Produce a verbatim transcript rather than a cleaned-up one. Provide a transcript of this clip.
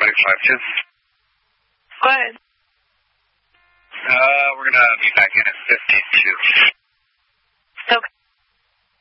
six five two. Go ahead. Uh, we're going to be back in at fifty-two.